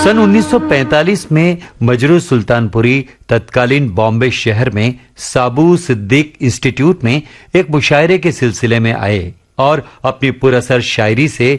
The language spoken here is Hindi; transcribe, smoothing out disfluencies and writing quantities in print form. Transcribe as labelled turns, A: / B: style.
A: सन 1945 में मजरू सुल्तानपुरी तत्कालीन बॉम्बे शहर में साबू सिद्दीक इंस्टीट्यूट में एक मुशायरे के सिलसिले में आए और अपनी पुरअसर शायरी से